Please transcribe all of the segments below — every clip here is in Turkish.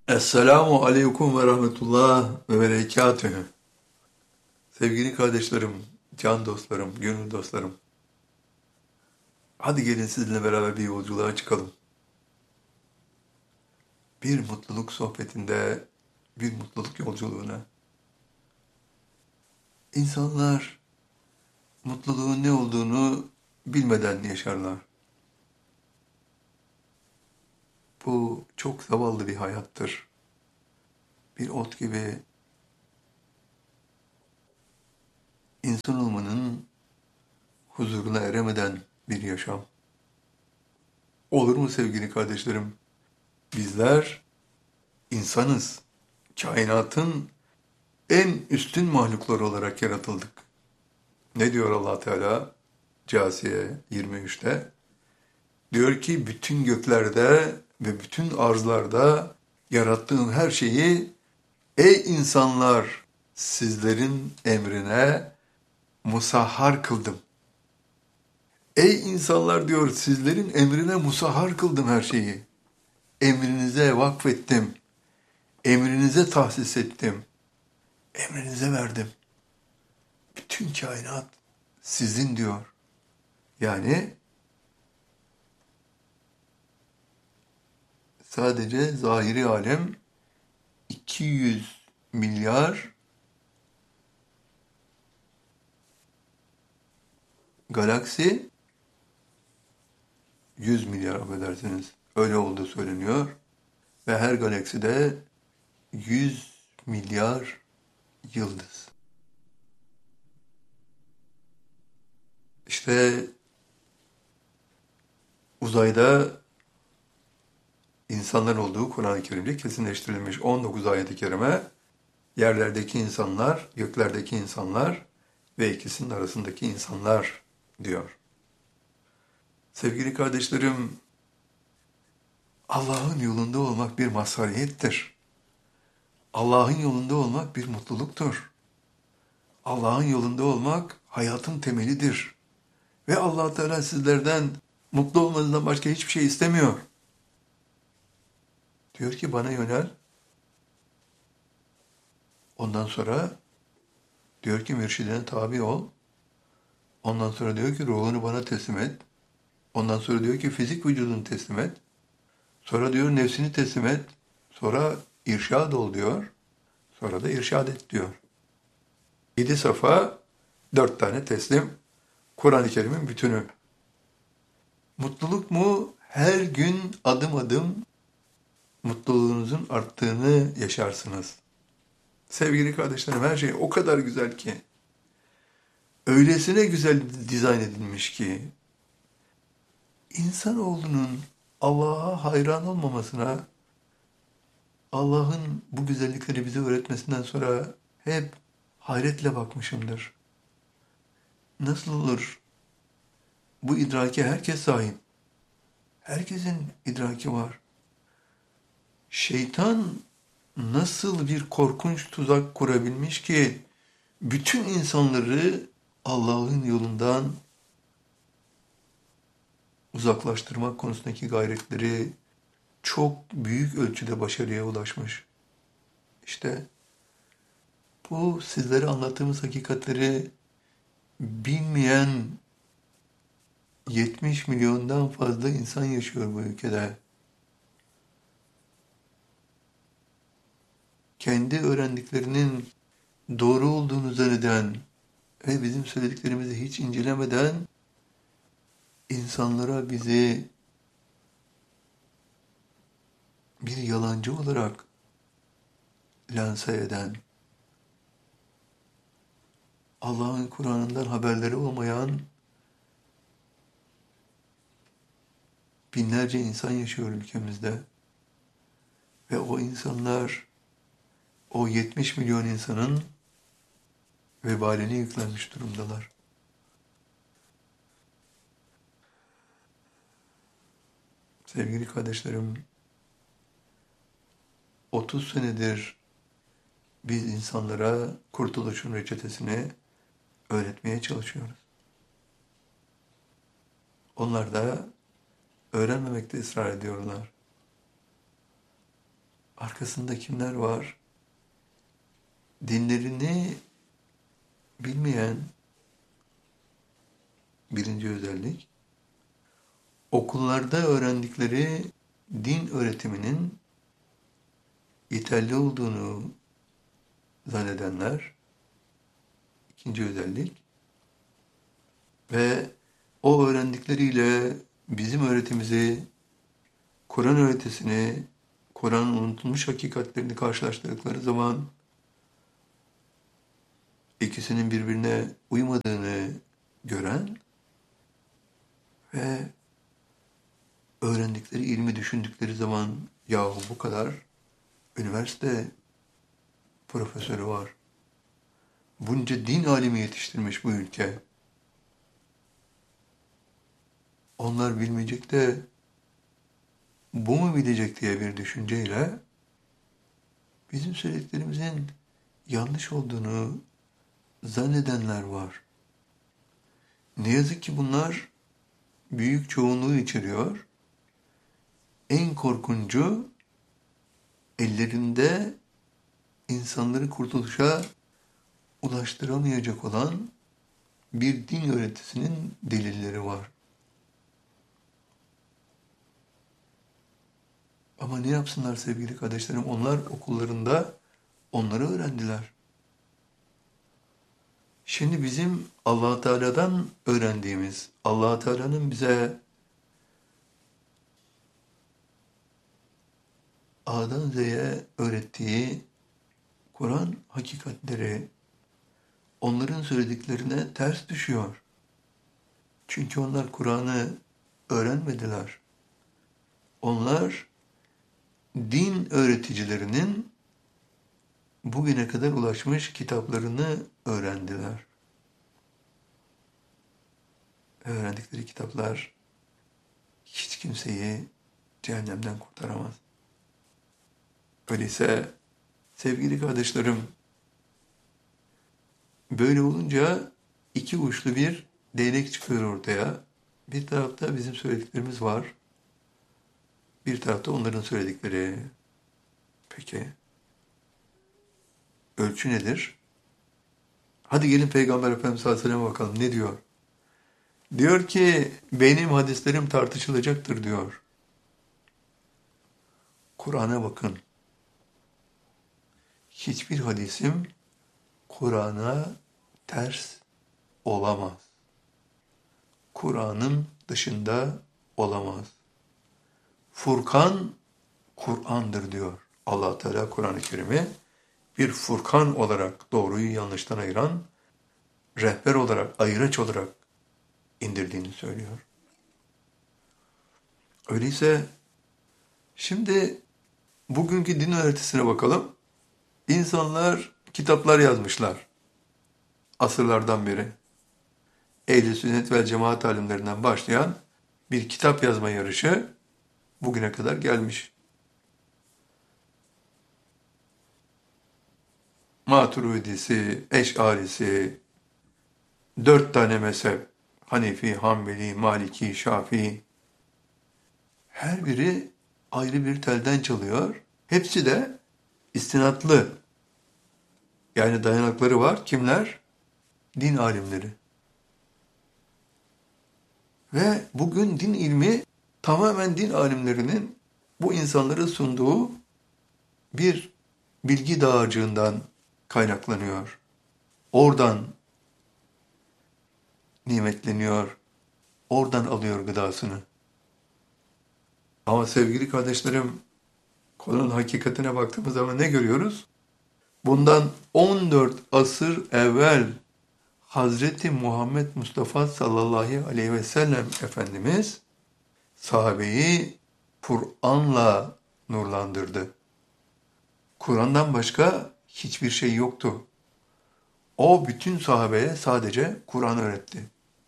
Esselamu aleyküm ve rahmetullah ve berekatühü. Sevgili kardeşlerim, can dostlarım, gönül dostlarım. Hadi gelin sizinle beraber bir yolculuğa çıkalım. Bir mutluluk sohbetinde, bir mutluluk yolculuğuna. İnsanlar mutluluğun ne olduğunu bilmeden yaşarlar. Bu çok zavallı bir hayattır. Bir ot gibi insan olmanın huzuruna eremeden bir yaşam. Olur mu sevgili kardeşlerim? Bizler insanız. Kainatın en üstün mahluklar olarak yaratıldık. Ne diyor Allah Teala? Câsiye 23'te. Diyor ki bütün göklerde ve bütün arzlarda yarattığım her şeyi ey insanlar sizlerin emrine musahhar kıldım. Ey insanlar diyor sizlerin emrine musahhar kıldım her şeyi. Emrinize vakfettim. Emrinize tahsis ettim. Emrinize verdim. Bütün kainat sizin diyor. Yani sadece zahiri alem 200 milyar galaksi 100 milyar affedersiniz. Öyle olduğu söyleniyor. Ve her galakside 100 milyar yıldız. İşte uzayda insanlar olduğu Kur'an-ı Kerim'de kesinleştirilmiş 19 ayet-i kerime yerlerdeki insanlar, göklerdeki insanlar ve ikisinin arasındaki insanlar diyor. Sevgili kardeşlerim, Allah'ın yolunda olmak bir mazhariyettir. Allah'ın yolunda olmak bir mutluluktur. Allah'ın yolunda olmak hayatın temelidir. Ve Allah Teala sizlerden mutlu olmanızdan başka hiçbir şey istemiyor. Diyor ki bana yönel. Ondan sonra diyor ki mürşidine tabi ol. Ondan sonra diyor ki ruhunu bana teslim et. Ondan sonra diyor ki fizik vücudunu teslim et. Sonra diyor nefsini teslim et. Sonra irşad ol diyor. Sonra da irşad et diyor. 7 safa, 4 tane teslim. Kur'an-ı Kerim'in bütünü. Mutluluk mu? Her gün adım adım mutluluğunuzun arttığını yaşarsınız. Sevgili kardeşlerim her şey o kadar güzel ki, öylesine güzel dizayn edilmiş ki, insanoğlunun Allah'a hayran olmamasına, Allah'ın bu güzellikleri bize öğretmesinden sonra hep hayretle bakmışımdır. Nasıl olur? Bu idrake herkes sahip. Herkesin idraki var. Şeytan nasıl bir korkunç tuzak kurabilmiş ki bütün insanları Allah'ın yolundan uzaklaştırmak konusundaki gayretleri çok büyük ölçüde başarıya ulaşmış. İşte bu sizlere anlattığımız hakikatleri bilmeyen 70 milyondan fazla insan yaşıyor bu ülkede. Kendi öğrendiklerinin doğru olduğunu zanneden ve bizim söylediklerimizi hiç incelemeden insanlara bizi bir yalancı olarak lanse eden, Allah'ın Kur'an'ından haberleri olmayan binlerce insan yaşıyor ülkemizde. Ve o insanlar, o 70 milyon insanın vebalini yüklenmiş durumdalar. Sevgili kardeşlerim, 30 senedir biz insanlara kurtuluşun reçetesini öğretmeye çalışıyoruz. Onlar da öğrenmemekte ısrar ediyorlar. arkasında kimler var? Dinlerini bilmeyen birinci özellik, okullarda öğrendikleri din öğretiminin yeterli olduğunu zannedenler, ikinci özellik, ve o öğrendikleriyle bizim öğretimizi, Kur'an öğretisini, Kur'an'ın unutulmuş hakikatlerini karşılaştırdıkları zaman ikisinin birbirine uymadığını gören ve öğrendikleri ilmi düşündükleri zaman yahu bu kadar üniversite profesörü var. Bunca din alimi yetiştirmiş bu ülke. Onlar bilmeyecek de bu mu bilecek diye bir düşünceyle bizim söylediklerimizin yanlış olduğunu zannedenler var. Ne yazık ki bunlar büyük çoğunluğu içeriyor. En korkuncu ellerinde insanları kurtuluşa ulaştıramayacak olan bir din öğretisinin delilleri var. Ama ne yapsınlar sevgili kardeşlerim? Onlar okullarında onları öğrendiler. Şimdi bizim Allah Teala'dan öğrendiğimiz, Allah Teala'nın bize A'dan Z'ye öğrettiği Kur'an hakikatleri onların söylediklerine ters düşüyor. Çünkü onlar Kur'an'ı öğrenmediler. Onlar din öğreticilerinin bugüne kadar ulaşmış kitaplarını öğrendiler. Öğrendikleri kitaplar hiç kimseyi cehennemden kurtaramaz. Öyleyse sevgili kardeşlerim, böyle olunca iki uçlu bir değnek çıkıyor ortaya. Bir tarafta bizim söylediklerimiz var. Bir tarafta onların söyledikleri. Peki, ölçü nedir? Hadi gelin Peygamber Efendimiz sallallahu aleyhi ve sellem'e bakalım ne diyor? Diyor ki benim hadislerim tartışılacaktır diyor. Kur'an'a bakın. Hiçbir hadisim Kur'an'a ters olamaz. Kur'an'ın dışında olamaz. Furkan Kur'an'dır diyor. Allah Teala Kur'an-ı Kerim'i bir furkan olarak doğruyu yanlıştan ayıran, rehber olarak, ayıraç olarak indirdiğini söylüyor. Öyleyse şimdi bugünkü din öğretisine bakalım. İnsanlar kitaplar yazmışlar asırlardan beri. Ehl-i sünnet ve cemaat alimlerinden başlayan bir kitap yazma yarışı bugüne kadar gelmiş. Maturidisi, Eş'arisi, 4 tane mezhep, Hanefi, Hanbeli, Maliki, Şafii, her biri ayrı bir telden çalıyor. Hepsi de istinatlı. Yani dayanakları var. Kimler? Din alimleri. Ve bugün din ilmi tamamen din alimlerinin bu insanlara sunduğu bir bilgi dağarcığından kaynaklanıyor. Oradan nimetleniyor. Oradan alıyor gıdasını. Ama sevgili kardeşlerim, konunun hakikatine baktığımız zaman ne görüyoruz? Bundan 14 asır evvel Hazreti Muhammed Mustafa sallallahu aleyhi ve sellem Efendimiz sahabeyi Kur'an'la nurlandırdı. Kur'an'dan başka hiçbir şey yoktu. O bütün sahabeye sadece Kur'an öğretti.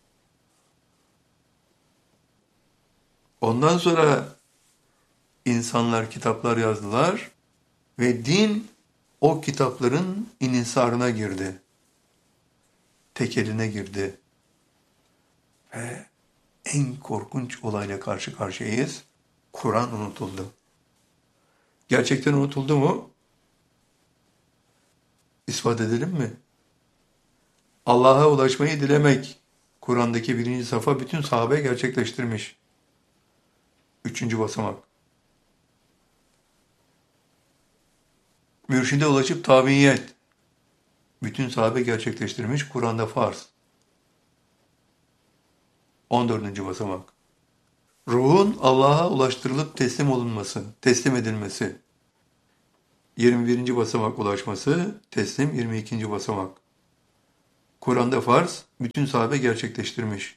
Ondan sonra insanlar kitaplar yazdılar ve din o kitapların inhisarına girdi. Tekeline girdi. Ve en korkunç olayla karşı karşıyayız. Kur'an unutuldu. Gerçekten unutuldu mu? İspat edelim mi? Allah'a ulaşmayı dilemek. Kur'an'daki birinci safa bütün sahabe gerçekleştirmiş. Üçüncü basamak. Mürşide ulaşıp tabiyet. Bütün sahabe gerçekleştirmiş. Kur'an'da farz. 14. basamak. Ruhun Allah'a ulaştırılıp teslim olunması, teslim edilmesi. 21. basamak ulaşması, teslim 22. basamak. Kur'an'da farz, bütün sahabe gerçekleştirmiş.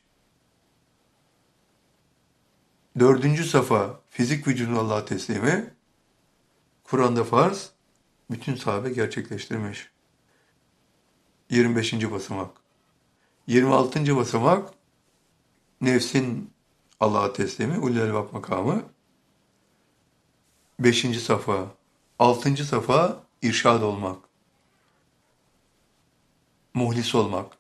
4. safa, fizik vücudun Allah'a teslimi. Kur'an'da farz, bütün sahabe gerçekleştirmiş. 25. basamak. 26. basamak, nefsin Allah'a teslimi, ulul elbab makamı. 5. safa. 6. safa, irşad olmak. Muhlis olmak.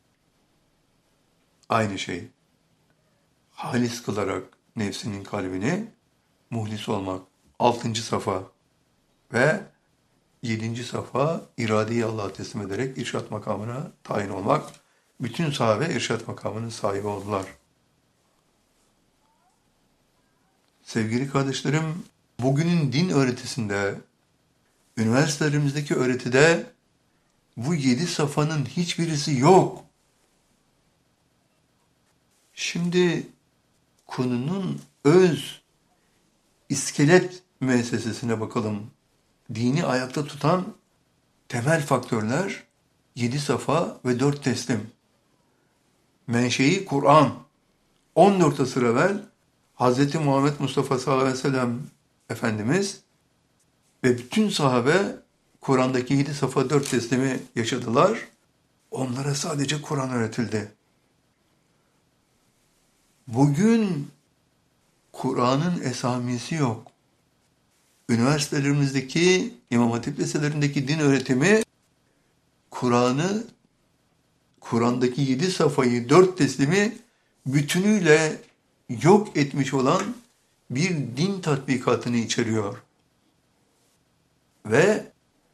Aynı şey. Halis kılarak nefsinin kalbini muhlis olmak. 6. safa. Ve 7. safa, iradeyi Allah'a teslim ederek irşad makamına tayin olmak. Bütün sahabe irşad makamının sahibi oldular. Sevgili kardeşlerim, bugünün din öğretisinde, üniversitelerimizdeki öğretide bu 7 safanın hiçbirisi yok. Şimdi konunun öz, iskelet müessesesine bakalım. Dini ayakta tutan temel faktörler 7 safa ve 4 teslim. Menşei Kur'an. 14 asır evvel Hz. Muhammed Mustafa sallallahu aleyhi ve sellem Efendimiz ve bütün sahabe Kur'an'daki 7 safa 4 teslimi yaşadılar. Onlara sadece Kur'an öğretildi. Bugün Kur'an'ın esamisi yok. Üniversitelerimizdeki, İmam Hatip liselerindeki din öğretimi Kur'an'daki 7 safayı 4 teslimi bütünüyle yok etmiş olan bir din tatbikatını içeriyor. Ve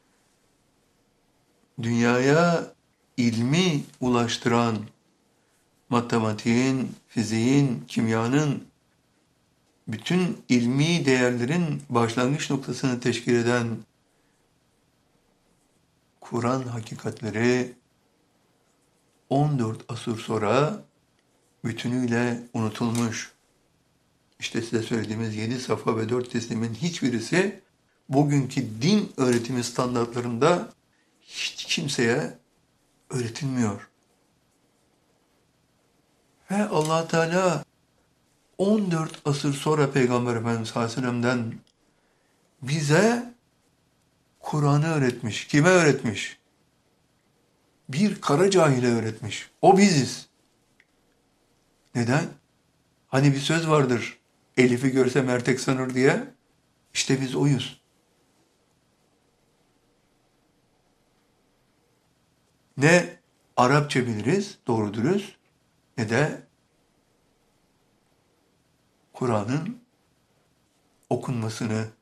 dünyaya ilmi ulaştıran matematiğin, fiziğin, kimyanın, bütün ilmi değerlerin başlangıç noktasını teşkil eden Kur'an hakikatleri 14 asır sonra bütünüyle unutulmuş. İşte size söylediğimiz 7 safa ve 4 teslimin hiçbirisi bugünkü din öğretimi standartlarında hiç kimseye öğretilmiyor. Ve Allah Teala 14 asır sonra Peygamber Efendimiz sallallahu aleyhi ve sellem'den bize Kur'an'ı öğretmiş. Kime öğretmiş? Bir kara cahile öğretmiş. O biziz. Neden? Hani bir söz vardır. Elif'i görse mertek sanır diye. İşte biz oyuz. Ne Arapça biliriz doğru dürüst ne de Kur'an'ın okunmasını.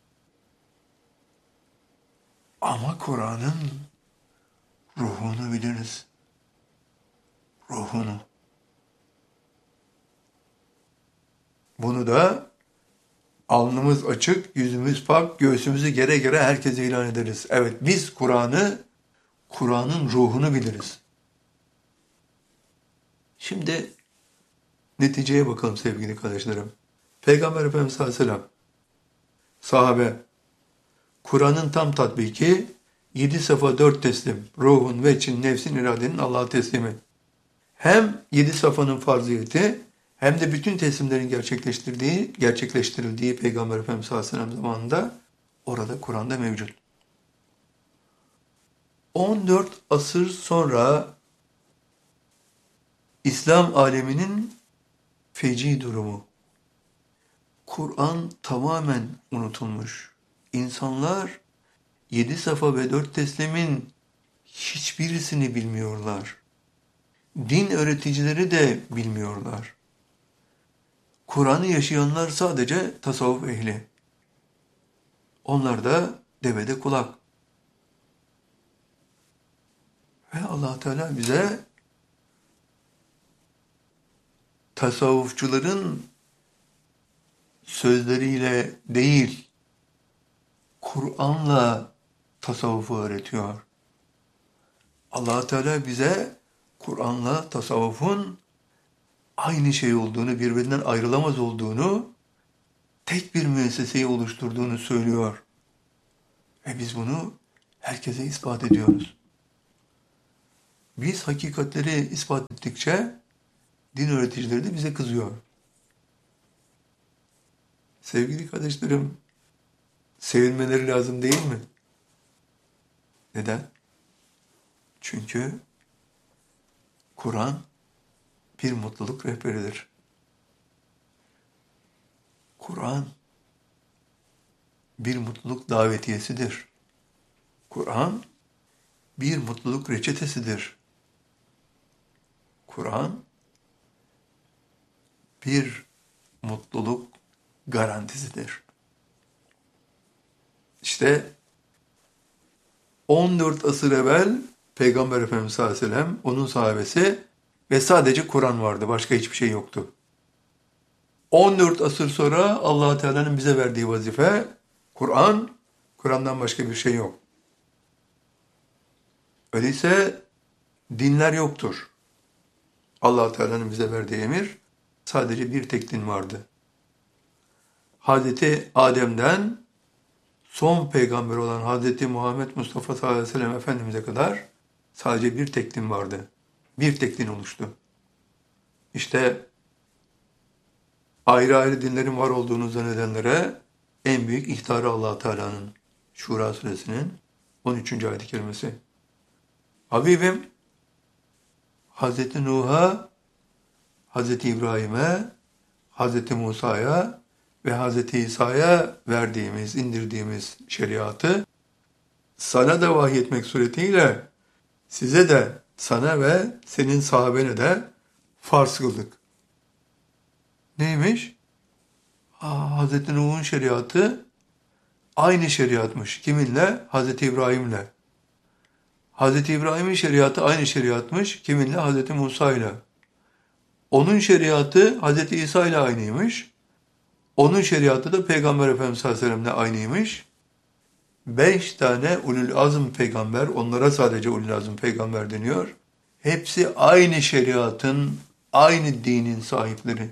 Ama Kur'an'ın ruhunu biliriz. Ruhunu. Bunu da alnımız açık, yüzümüz pak, göğsümüzü gere gere herkese ilan ederiz. Evet, biz Kur'an'ın ruhunu biliriz. Şimdi neticeye bakalım sevgili kardeşlerim. Peygamber Efendimiz sallallahu aleyhi ve sellem, sahabe, Kur'an'ın tam tatbiki, 7 safa 4 teslim, ruhun, veçin, nefsin, iradenin Allah'a teslimi. Hem 7 safanın farziyeti hem de bütün teslimlerin gerçekleştirildiği Peygamber Efendimiz sallallahu aleyhi ve sellem zamanında orada Kur'an'da mevcut. 14 asır sonra İslam aleminin feci durumu. Kur'an tamamen unutulmuş. İnsanlar 7 safa ve 4 teslimin hiçbirisini bilmiyorlar. Din öğreticileri de bilmiyorlar. Kur'an'ı yaşayanlar sadece tasavvuf ehli. Onlar da devede kulak. Ve Allah Teala bize tasavvufçuların sözleriyle değil, Kur'an'la tasavvufu öğretiyor. Allah Teala bize Kur'an'la tasavvufun aynı şey olduğunu, birbirinden ayrılamaz olduğunu, tek bir müesseseyi oluşturduğunu söylüyor. Ve biz bunu herkese ispat ediyoruz. Biz hakikatleri ispat ettikçe din öğreticileri de bize kızıyor. Sevgili kardeşlerim, sevinmeleri lazım değil mi? Neden? Çünkü Kur'an bir mutluluk rehberidir. Kur'an bir mutluluk davetiyesidir. Kur'an bir mutluluk reçetesidir. Kur'an bir mutluluk garantisidir. İşte 14 asır evvel Peygamber Efendimiz sallallahu aleyhi ve sellem, onun sahabesi ve sadece Kur'an vardı. Başka hiçbir şey yoktu. 14 asır sonra Allah Teala'nın bize verdiği vazife Kur'an, Kur'an'dan başka bir şey yok. Öyleyse dinler yoktur. Allah Teala'nın bize verdiği emir sadece bir tek din vardı. Hazreti Adem'den son peygamber olan Hazreti Muhammed Mustafa sallallahu aleyhi ve sellem Efendimiz'e kadar sadece bir tek din vardı. Bir tek din oluştu. İşte ayrı ayrı dinlerin var olduğunu zannedenlere en büyük ihtarı Allah Teala'nın Şura suresinin 13. ayet-i kerimesi. Habibim, Hazreti Nuh'a, Hazreti İbrahim'e, Hazreti Musa'ya ve Hazreti İsa'ya verdiğimiz, indirdiğimiz şeriatı sana da vahyetmek suretiyle size de, sana ve senin sahabene de farz kıldık. Neymiş? Hazreti Nuh'un şeriatı aynı şeriatmış. Kiminle? Hazreti İbrahim'le. Hazreti İbrahim'in şeriatı aynı şeriatmış. Kiminle? Hazreti Musa'yla. Onun şeriatı Hazreti İsa ile aynıymış. Onun şeriatı da Peygamber Efendimiz sallallahu aleyhi ve sellem'le aynıymış. 5 tane ulul azm peygamber, onlara sadece ulul azm peygamber deniyor. Hepsi aynı şeriatın, aynı dinin sahipleri.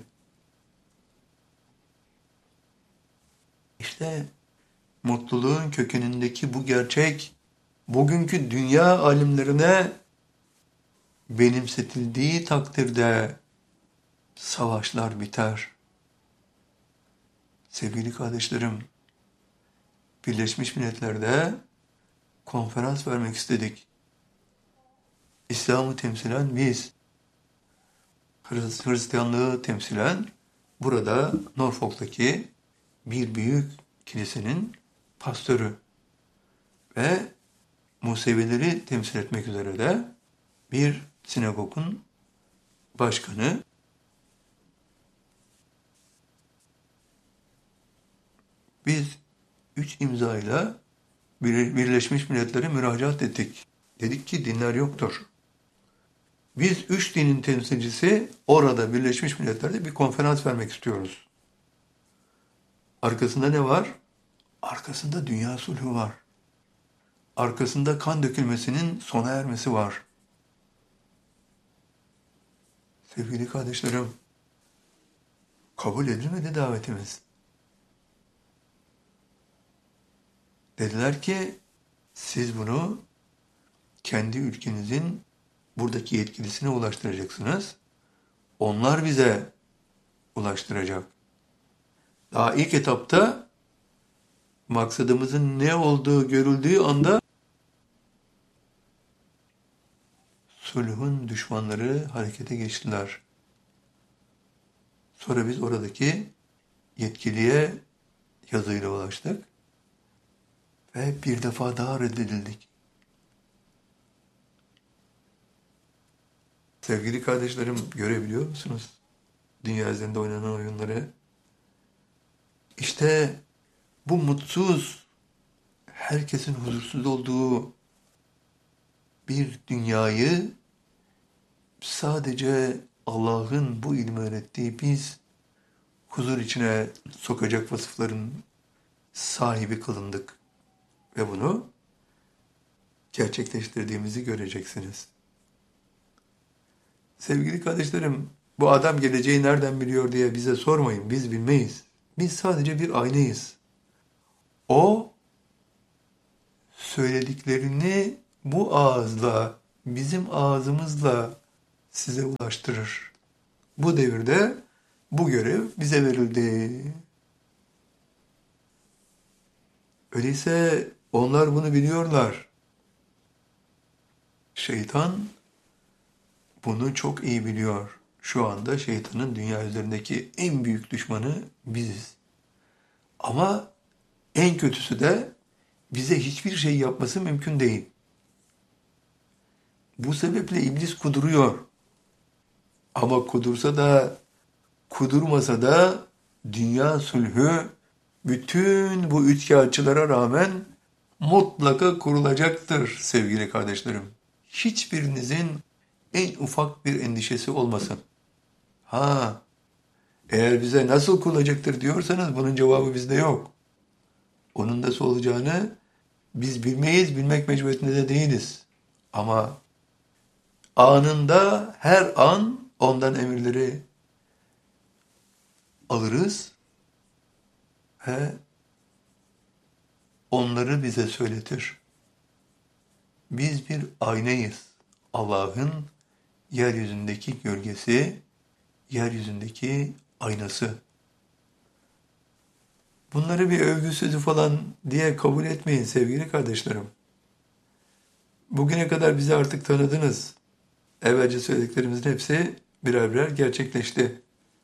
İşte mutluluğun kökenindeki bu gerçek, bugünkü dünya alimlerine benimsetildiği takdirde savaşlar biter. Sevgili kardeşlerim, Birleşmiş Milletler'de konferans vermek istedik. İslam'ı temsilen biz, Hristiyanlığı temsilen burada Norfolk'taki bir büyük kilisenin pastörü ve Musevileri temsil etmek üzere de bir sinagogun başkanı. Biz 3 imzayla Birleşmiş Milletler'e müracaat ettik. Dedik ki dinler yoktur. Biz 3 dinin temsilcisi orada Birleşmiş Milletler'de bir konferans vermek istiyoruz. Arkasında ne var? Arkasında dünya sulhu var. Arkasında kan dökülmesinin sona ermesi var. Sevgili kardeşlerim, kabul edilmedi davetimiz. Dediler ki, siz bunu kendi ülkenizin buradaki yetkilisine ulaştıracaksınız. Onlar bize ulaştıracak. Daha ilk etapta maksadımızın ne olduğu görüldüğü anda sulhun düşmanları harekete geçtiler. Sonra biz oradaki yetkiliye yazıyla ulaştık ve bir defa daha reddedildik. Sevgili kardeşlerim, görebiliyor musunuz dünya üzerinde oynanan oyunları? İşte bu mutsuz herkesin huzursuz olduğu bir dünyayı sadece Allah'ın bu ilmi öğrettiği biz huzur içine sokacak vasıfların sahibi kılındık. Ve bunu gerçekleştirdiğimizi göreceksiniz. Sevgili kardeşlerim, bu adam geleceği nereden biliyor diye bize sormayın. Biz bilmeyiz. Biz sadece bir aynayız. O söylediklerini bu ağızla, bizim ağzımızla size ulaştırır. Bu devirde bu görev bize verildi. Öyleyse onlar bunu biliyorlar. Şeytan bunu çok iyi biliyor. Şu anda şeytanın dünya üzerindeki en büyük düşmanı biziz. Ama en kötüsü de bize hiçbir şey yapması mümkün değil. Bu sebeple iblis kuduruyor. Ama kudursa da, kudurmasa da dünya sulhü bütün bu üçkağıtçılara rağmen mutlaka kurulacaktır sevgili kardeşlerim. Hiçbirinizin en ufak bir endişesi olmasın. Ha, eğer bize nasıl kurulacaktır diyorsanız bunun cevabı bizde yok. Onun nasıl olacağını biz bilmeyiz, bilmek mecburiyetinde de değiliz. Ama anında her an ondan emirleri alırız ve onları bize söyletir. Biz bir aynayız. Allah'ın yeryüzündeki gölgesi, yeryüzündeki aynası. Bunları bir övgü sözü falan diye kabul etmeyin sevgili kardeşlerim. Bugüne kadar bizi artık tanıdınız. Evvelce söylediklerimizin hepsi birer birer gerçekleşti.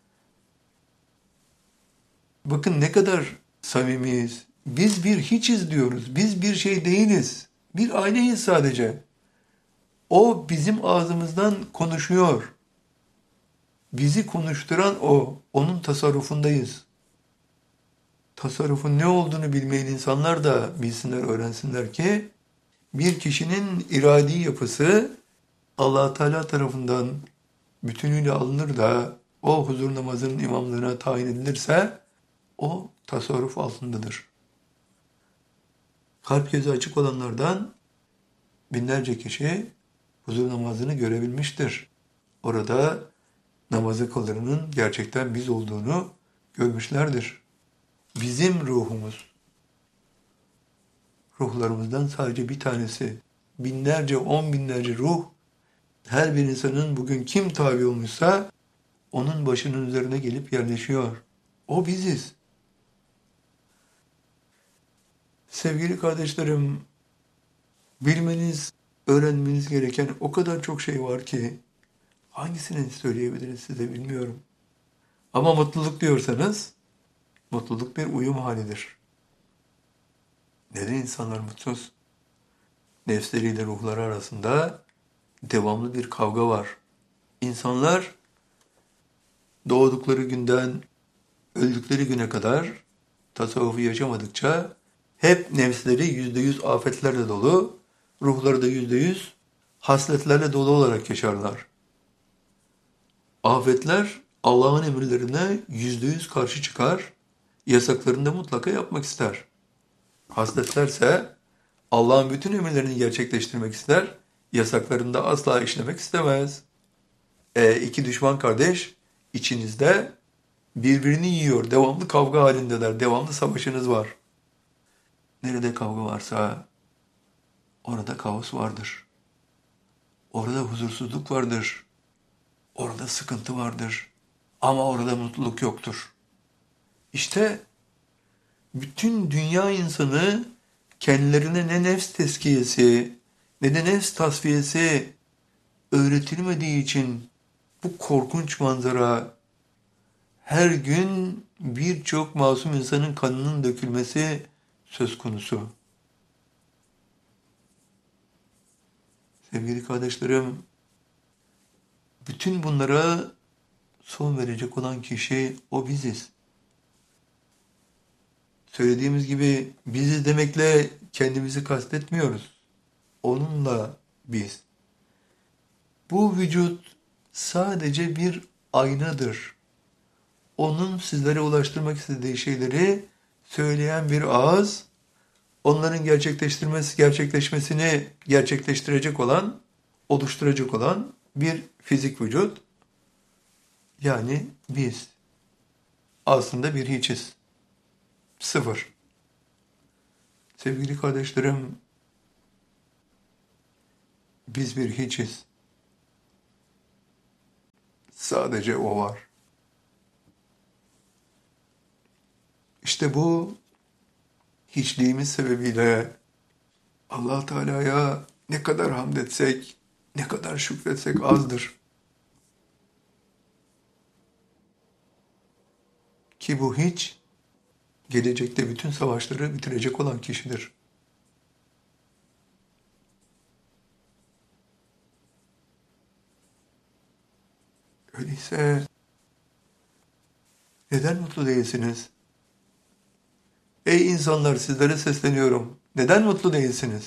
Bakın ne kadar samimiyiz. Biz bir hiçiz diyoruz. Biz bir şey değiliz. Bir aynayız sadece. O bizim ağzımızdan konuşuyor. Bizi konuşturan o. Onun tasarrufundayız. Tasarrufun ne olduğunu bilmeyen insanlar da bilsinler, öğrensinler ki bir kişinin iradi yapısı Allah Teala tarafından bütünüyle alınır da o huzur namazının imamlığına tayin edilirse o tasarruf altındadır. Kalp gözü açık olanlardan binlerce kişi huzur namazını görebilmiştir. Orada namazı kılanın gerçekten biz olduğunu görmüşlerdir. Bizim ruhumuz, ruhlarımızdan sadece bir tanesi, binlerce, on binlerce ruh, her bir insanın bugün kim tabi olmuşsa onun başının üzerine gelip yerleşiyor. O biziz. Sevgili kardeşlerim, bilmeniz, öğrenmeniz gereken o kadar çok şey var ki hangisini söyleyebiliriz size bilmiyorum. Ama mutluluk diyorsanız, mutluluk bir uyum halidir. Neden insanlar mutsuz? Nefsleriyle ruhları arasında devamlı bir kavga var. İnsanlar doğdukları günden öldükleri güne kadar tasavvufu yaşamadıkça hep nefsleri %100 afetlerle dolu, ruhları da %100 hasletlerle dolu olarak yaşarlar. Afetler Allah'ın emirlerine %100 karşı çıkar, yasaklarını da mutlaka yapmak ister. Hasletlerse Allah'ın bütün emirlerini gerçekleştirmek ister, yasaklarını da asla işlemek istemez. İki düşman kardeş içinizde birbirini yiyor, devamlı kavga halindeler, devamlı savaşınız var. Nerede kavga varsa orada kaos vardır. Orada huzursuzluk vardır. Orada sıkıntı vardır. Ama orada mutluluk yoktur. İşte bütün dünya insanı kendilerine ne nefs tezkiyesi ne de nefs tasfiyesi öğretilmediği için bu korkunç manzara her gün birçok masum insanın kanının dökülmesi söz konusu. Sevgili kardeşlerim, bütün bunlara son verecek olan kişi o biziz. Söylediğimiz gibi biziz demekle kendimizi kastetmiyoruz. Onunla biz. Bu vücut sadece bir aynadır. Onun sizlere ulaştırmak istediği şeyleri söyleyen bir ağız, onların gerçekleşmesini gerçekleştirecek olan, oluşturacak olan bir fizik vücut. Yani biz aslında bir hiçiz. Sıfır. Sevgili kardeşlerim, biz bir hiçiz. Sadece o var. İşte bu hiçliğimiz sebebiyle Allah Teala'ya ne kadar hamd etsek, ne kadar şükretsek azdır. Ki bu hiç gelecekte bütün savaşları bitirecek olan kişidir. Öyleyse neden mutlu değilsiniz? Ey insanlar, sizlere sesleniyorum. Neden mutlu değilsiniz?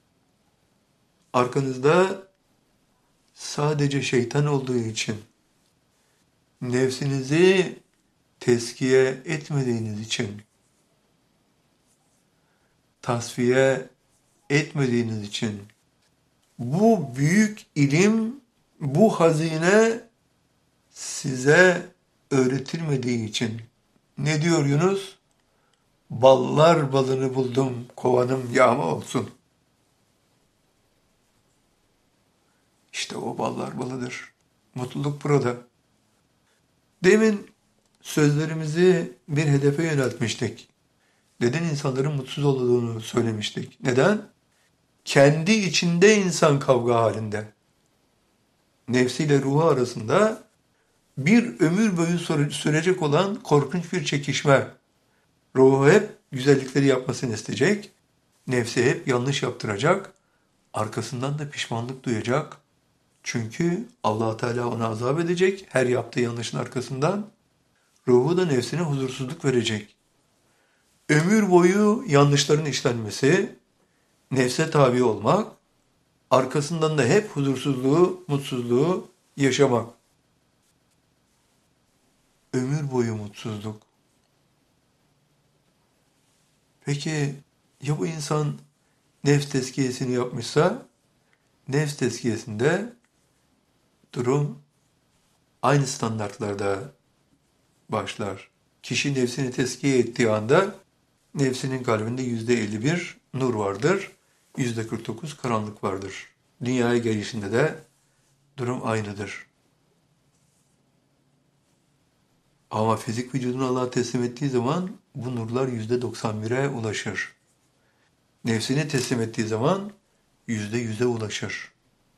Arkanızda sadece şeytan olduğu için, nefsinizi teskiye etmediğiniz için, tasfiye etmediğiniz için, bu büyük ilim, bu hazine size öğretilmediği için. Ne diyor Yunus? Ballar balını buldum, kovanım yağma olsun. İşte o ballar balıdır. Mutluluk burada. Demin sözlerimizi bir hedefe yöneltmiştik. Neden insanların mutsuz olduğunu söylemiştik. Neden? Kendi içinde insan kavga halinde. Nefsiyle ruhu arasında bir ömür boyu sürecek olan korkunç bir çekişme. Ruhu hep güzellikleri yapmasını isteyecek. Nefsi hep yanlış yaptıracak. Arkasından da pişmanlık duyacak. Çünkü Allah Teala ona azap edecek her yaptığı yanlışın arkasından. Ruhu da nefsine huzursuzluk verecek. Ömür boyu yanlışların işlenmesi, nefse tabi olmak, arkasından da hep huzursuzluğu, mutsuzluğu yaşamak. Ömür boyu mutsuzluk. Peki ya bu insan nefs tezkiyesini yapmışsa, nefs tezkiyesinde durum aynı standartlarda başlar. Kişi nefsini tezkiye ettiği anda nefsinin kalbinde %51 nur vardır, %49 karanlık vardır. Dünyaya gelişinde de durum aynıdır. Ama fizik vücudunu Allah'a teslim ettiği zaman bu nurlar %91'e ulaşır. Nefsini teslim ettiği zaman %100'e ulaşır.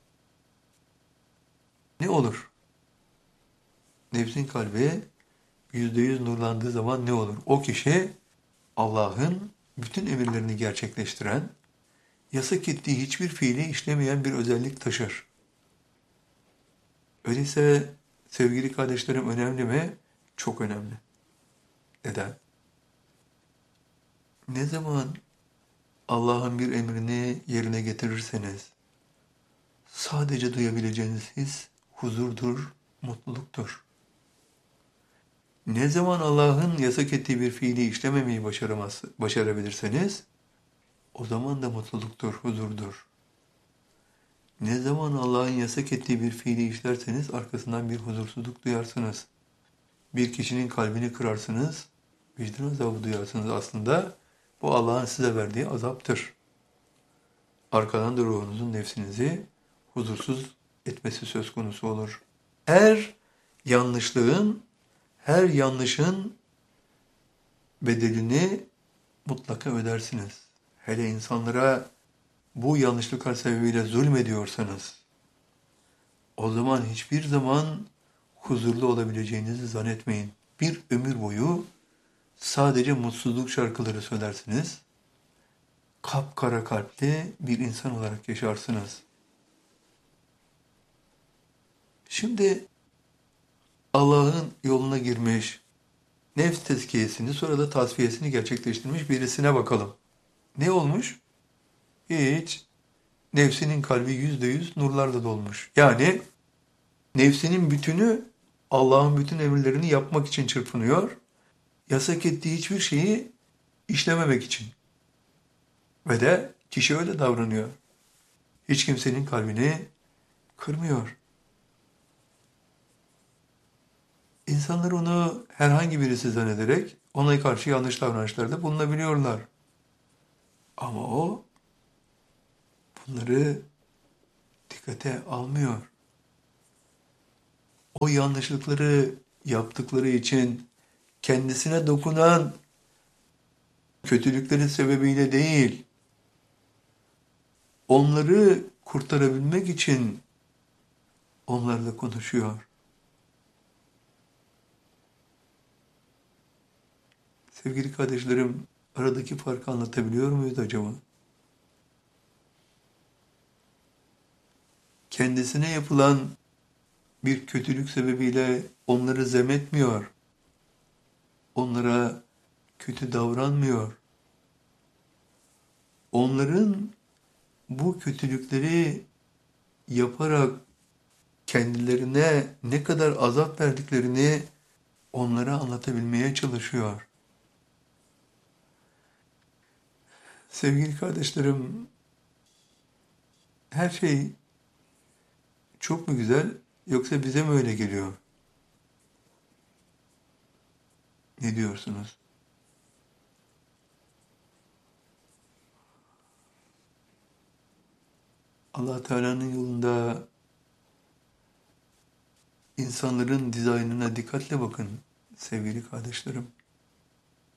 Ne olur? Nefsin kalbi %100 nurlandığı zaman ne olur? O kişi Allah'ın bütün emirlerini gerçekleştiren, yasak ettiği hiçbir fiili işlemeyen bir özellik taşır. Öyleyse sevgili kardeşlerim, önemli mi? Çok önemli. Neden? Ne zaman Allah'ın bir emrini yerine getirirseniz, sadece duyabileceğiniz his huzurdur, mutluluktur. Ne zaman Allah'ın yasak ettiği bir fiili işlememeyi başarabilirseniz, o zaman da mutluluktur, huzurdur. Ne zaman Allah'ın yasak ettiği bir fiili işlerseniz, arkasından bir huzursuzluk duyarsınız. Bir kişinin kalbini kırarsınız, vicdan azabı duyarsınız aslında. Bu Allah'ın size verdiği azaptır. Arkadan da ruhunuzun, nefsinizi huzursuz etmesi söz konusu olur. Her yanlışlığın, her yanlışın bedelini mutlaka ödersiniz. Hele insanlara bu yanlışlıklar sebebiyle zulmediyorsanız, o zaman hiçbir zaman huzurlu olabileceğinizi zannetmeyin. Bir ömür boyu sadece mutsuzluk şarkıları söylersiniz, kapkara kalpli bir insan olarak yaşarsınız. Şimdi Allah'ın yoluna girmiş, nefs tezkiyesini sonra da tasfiyesini gerçekleştirmiş birisine bakalım. Ne olmuş? Hiç. Nefsinin kalbi %100 nurlarla dolmuş. Yani nefsinin bütünü Allah'ın bütün emirlerini yapmak için çırpınıyor. Yasak ettiği hiçbir şeyi işlememek için. Ve de kişi öyle davranıyor. Hiç kimsenin kalbini kırmıyor. İnsanlar onu herhangi birisi zannederek ona karşı yanlış davranışlarda bulunabiliyorlar. Ama o bunları dikkate almıyor. O yanlışlıkları yaptıkları için kendisine dokunan kötülükleri sebebiyle değil, onları kurtarabilmek için onlarla konuşuyor. Sevgili kardeşlerim, aradaki farkı anlatabiliyor muyuz acaba? Kendisine yapılan bir kötülük sebebiyle onları zemetmiyor. Onlara kötü davranmıyor. Onların bu kötülükleri yaparak kendilerine ne kadar azap verdiklerini onlara anlatabilmeye çalışıyor. Sevgili kardeşlerim, her şey çok mu güzel yoksa bize mi öyle geliyor? Ne diyorsunuz? Allah Teala'nın yolunda insanların dizaynına dikkatle bakın sevgili kardeşlerim.